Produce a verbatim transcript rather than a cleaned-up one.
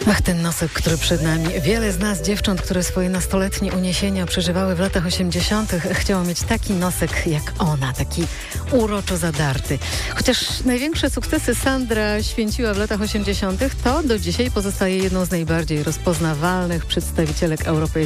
Ach, ten nosek, który przed nami. Wiele z nas, dziewcząt, które swoje nastoletnie uniesienia przeżywały w latach osiemdziesiątych, chciało mieć taki nosek jak ona, taki uroczo zadarty. Chociaż największe sukcesy Sandra święciła w latach osiemdziesiątych, to do dzisiaj pozostaje jedną z najbardziej rozpoznawalnych przedstawicielek europejskich